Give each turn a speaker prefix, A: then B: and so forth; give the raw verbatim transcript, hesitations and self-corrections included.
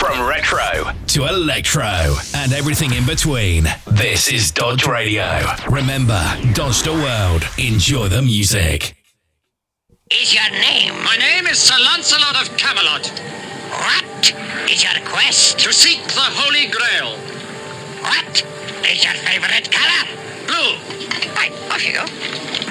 A: From retro to electro and everything in between, this is Dodge Radio. Remember, dodge the world, enjoy the music.
B: Is your name?
C: My name is Sir Lancelot of Camelot.
B: What is your quest?
C: To seek the Holy Grail.
B: What is your favorite color?
C: Blue.
B: Right, off you go.